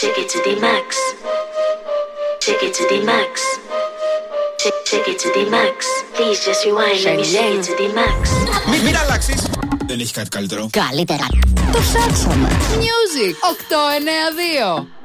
Take it to the max. Take it to the max. Take it to the max. Please just rewind. Let me take it to the max. Μην αλλάξεις. Δεν έχει κάτι καλύτερο. Καλύτερα. Το ψάξαμε. Music 892.